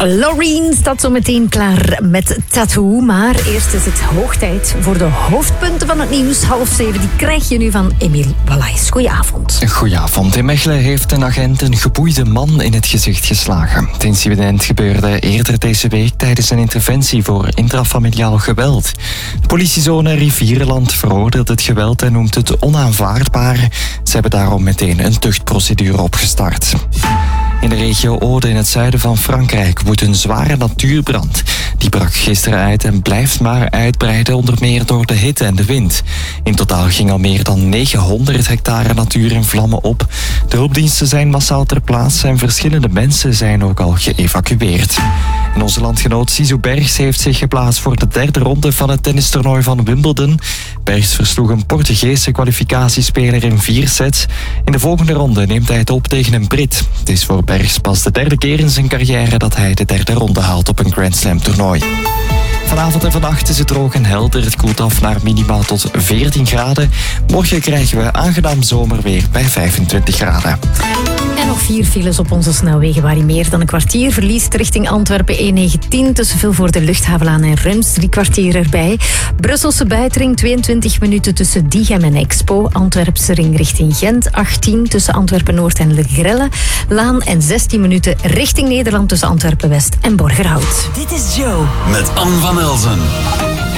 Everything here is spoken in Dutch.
Loreen staat zo meteen klaar met Tattoo. Maar eerst is het hoog tijd voor de hoofdpunten van het nieuws. 6:30, die krijg je nu van Emiel Wallays. Goedenavond. Goedenavond. In Mechelen heeft een agent een geboeide man in het gezicht geslagen. Het incident gebeurde eerder deze week tijdens een interventie voor intrafamiliaal geweld. De politiezone Rivierenland veroordeelt het geweld en noemt het onaanvaardbaar. Ze hebben daarom meteen een tuchtprocedure opgestart. In de regio Aude in het zuiden van Frankrijk woedt een zware natuurbrand. Die brak gisteren uit en blijft maar uitbreiden, onder meer door de hitte en de wind. In totaal ging al meer dan 900 hectare natuur in vlammen op. De hulpdiensten zijn massaal ter plaatse en verschillende mensen zijn ook al geëvacueerd. En onze landgenoot Sisu Bergs heeft zich geplaatst voor de derde ronde van het tennistoernooi van Wimbledon. Bergs versloeg een Portugese kwalificatiespeler in 4 sets. In de volgende ronde neemt hij het op tegen een Brit. Het is voor Bergs pas de derde keer in zijn carrière dat hij de derde ronde haalt op een Grand Slam toernooi. Vanavond en vannacht is het droog en helder. Het koelt af naar minimaal tot 14 graden. Morgen krijgen we aangenaam zomerweer bij 25 graden. En nog 4 files op onze snelwegen waar je meer dan een kwartier verliest. Richting Antwerpen E19 tussen Vilvoorde Luchthavenlaan en Rems, 3 kwartier erbij. Brusselse buitenring 22 minuten tussen Diegem en Expo. Antwerpse ring richting Gent 18 tussen Antwerpen Noord en Le Grelle Laan. En 16 minuten richting Nederland tussen Antwerpen West en Borgerhout. Dit is Joe. Met Anne van Elzen.